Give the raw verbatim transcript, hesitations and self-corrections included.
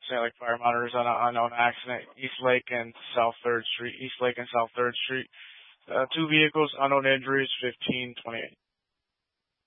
Saint Lake fire monitors on an unknown accident, East Lake and South third Street, East Lake and South third Street. Uh, two vehicles, unknown injuries, fifteen twenty-eight.